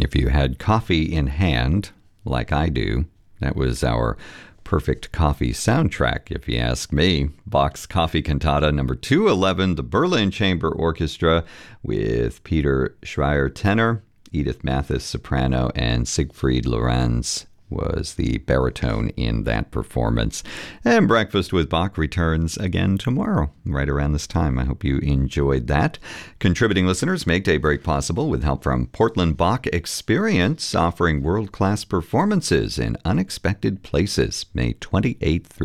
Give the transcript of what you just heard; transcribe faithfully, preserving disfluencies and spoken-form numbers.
If you had coffee in hand, like I do, that was our perfect coffee soundtrack, if you ask me. Bach's Coffee Cantata number two eleven, the Berlin Chamber Orchestra with Peter Schreier tenor, Edith Mathis soprano, and Siegfried Lorenz was the baritone in that performance. And Breakfast with Bach returns again tomorrow, right around this time. I hope you enjoyed that. Contributing listeners make Daybreak possible with help from Portland Bach Experience, offering world-class performances in unexpected places, May twenty-eighth through